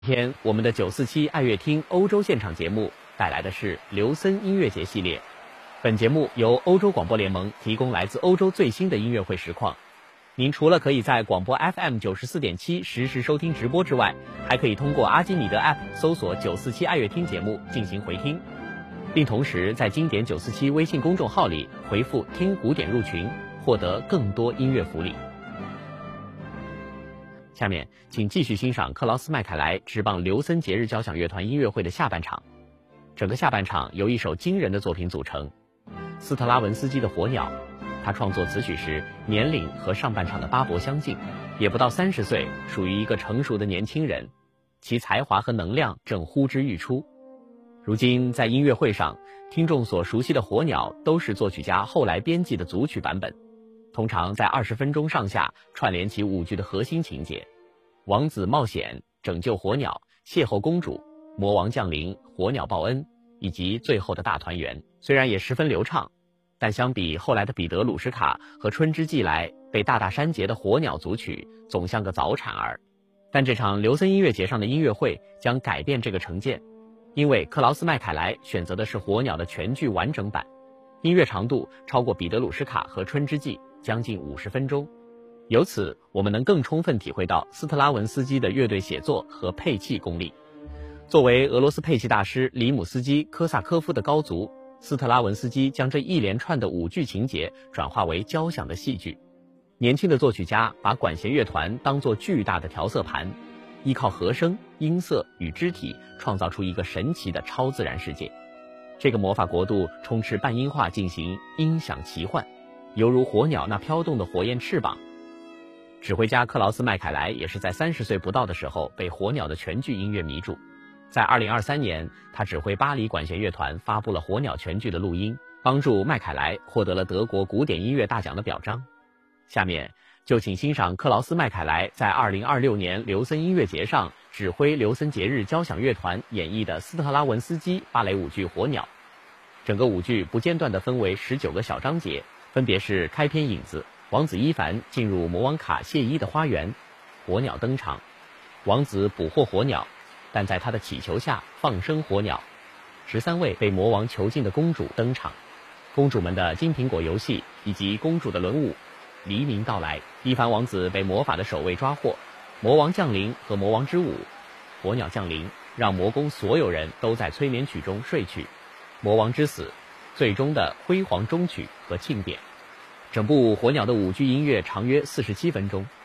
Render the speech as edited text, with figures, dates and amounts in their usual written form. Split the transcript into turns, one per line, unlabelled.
今天我们的947爱乐厅欧洲现场节目带来的是刘森音乐节系列。本节目由欧洲广播联盟提供来自欧洲最新的音乐会实况。您除了可以在广播 FM 94.7实时收听直播之外，还可以通过阿基米德 App 搜索947爱乐厅节目进行回听，并同时在经典947微信公众号里回复听古典入群，获得更多音乐福利。下面请继续欣赏克劳斯麦凯莱执棒刘森节日交响乐团音乐会的下半场。整个下半场由一首惊人的作品组成，斯特拉文斯基的《火鸟》。他创作此曲时年龄和上半场的巴伯相近，也不到30岁，属于一个成熟的年轻人，其才华和能量正呼之欲出。如今在音乐会上，听众所熟悉的《火鸟》都是作曲家后来编辑的组曲版本，通常在20分钟上下串联起舞剧的核心情节：王子冒险、拯救火鸟、邂逅公主、魔王降临、火鸟报恩，以及最后的大团圆。虽然也十分流畅，但相比后来的彼得鲁什卡和春之祭来被大大删节的火鸟组曲，总像个早产儿。但这场刘森音乐节上的音乐会将改变这个成见，因为克劳斯麦凯莱选择的是火鸟的全剧完整版，音乐长度超过彼得鲁什卡和春之祭将近50分钟。由此我们能更充分体会到斯特拉文斯基的乐队写作和配器功力。作为俄罗斯配器大师里姆斯基科萨科夫的高足，斯特拉文斯基将这一连串的舞剧情节转化为交响的戏剧。年轻的作曲家把管弦乐团当作巨大的调色盘，依靠和声、音色与肢体创造出一个神奇的超自然世界。这个魔法国度充斥半音化进行音响奇幻，犹如火鸟那飘动的火焰翅膀。指挥家克劳斯麦凯莱也是在30岁不到的时候被火鸟的全剧音乐迷住。在2023年，他指挥巴黎管弦乐团发布了火鸟全剧的录音，帮助麦凯莱获得了德国古典音乐大奖的表彰。下面就请欣赏克劳斯麦凯莱在2026年刘森音乐节上指挥刘森节日交响乐团演绎的斯特拉文斯基芭蕾舞剧《火鸟》。整个舞剧不间断地分为19个小章节，分别是开篇影子，王子伊凡进入魔王卡谢伊的花园，火鸟登场，王子捕获火鸟，但在他的祈求下放生火鸟，13位被魔王囚禁的公主登场，公主们的金苹果游戏以及公主的轮舞。黎明到来，伊凡王子被魔法的守卫抓获，魔王降临和魔王之舞，火鸟降临，让魔宫所有人都在催眠曲中睡去，魔王之死，最终的辉煌终曲和庆典。整部火鸟的舞剧音乐长约47分钟，